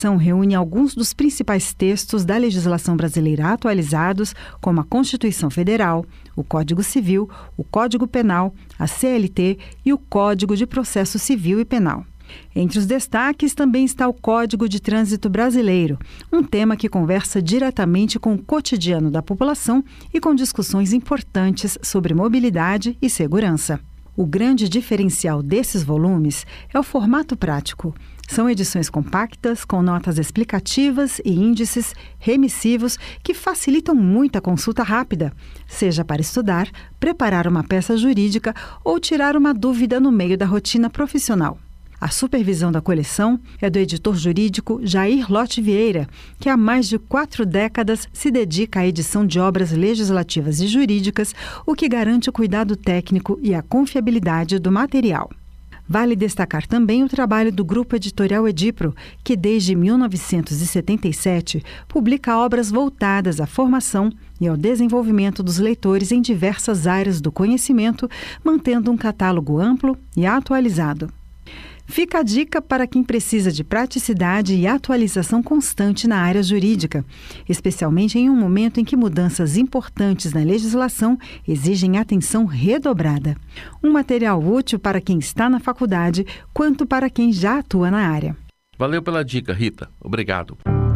Reúne alguns dos principais textos da legislação brasileira atualizados, como a Constituição Federal, o Código Civil, o Código Penal, a CLT e o Código de Processo Civil e Penal. Entre os destaques também está o Código de Trânsito Brasileiro, um tema que conversa diretamente com o cotidiano da população e com discussões importantes sobre mobilidade e segurança. O grande diferencial desses volumes é o formato prático. São edições compactas, com notas explicativas e índices remissivos que facilitam muito a consulta rápida, seja para estudar, preparar uma peça jurídica ou tirar uma dúvida no meio da rotina profissional. A supervisão da coleção é do editor jurídico Jair Lote Vieira, que há mais de 4 décadas se dedica à edição de obras legislativas e jurídicas, o que garante o cuidado técnico e a confiabilidade do material. Vale destacar também o trabalho do Grupo Editorial Edipro, que desde 1977 publica obras voltadas à formação e ao desenvolvimento dos leitores em diversas áreas do conhecimento, mantendo um catálogo amplo e atualizado. Fica a dica para quem precisa de praticidade e atualização constante na área jurídica, especialmente em um momento em que mudanças importantes na legislação exigem atenção redobrada. Um material útil para quem está na faculdade, quanto para quem já atua na área. Valeu pela dica, Rita. Obrigado.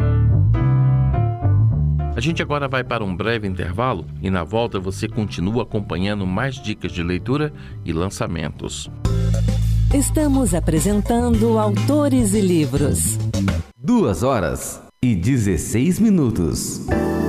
A gente agora vai para um breve intervalo e na volta você continua acompanhando mais dicas de leitura e lançamentos. Estamos apresentando Autores e Livros. 2 horas e 16 minutos.